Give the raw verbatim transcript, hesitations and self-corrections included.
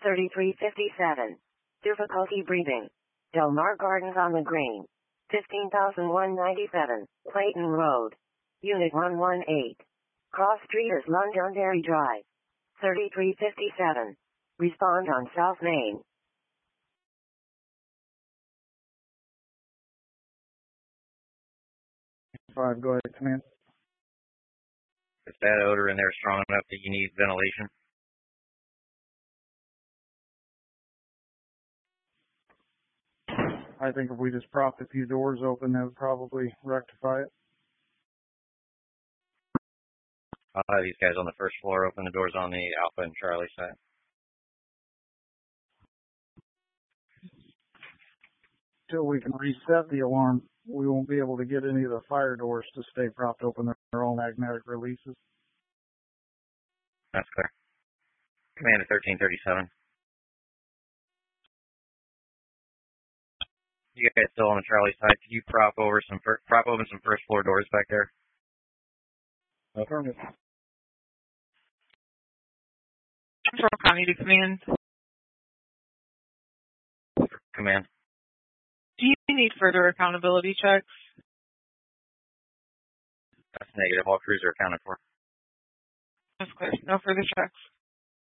thirty-three fifty-seven. Difficulty breathing. Del Mar Gardens on the Green. fifteen thousand one hundred ninety-seven. Clayton Road. Unit one one eight. Cross Street is Londonderry Drive. thirty-three fifty-seven. Respond on South Main. Five, go ahead, command. Is that odor in there strong enough that you need ventilation? I think if we just propped a few doors open, that would probably rectify it. I'll have these guys on the first floor open the doors on the Alpha and Charlie side. Until we can reset the alarm, we won't be able to get any of the fire doors to stay propped open. They're all magnetic releases. That's clear. Command at thirteen thirty-seven. You guys still on the Charlie side? Could you prop over some fir- prop open some first floor doors back there? Affirmative. Central County to command. Command. Do you need further accountability checks? That's negative. All crews are accounted for. That's clear. No further checks.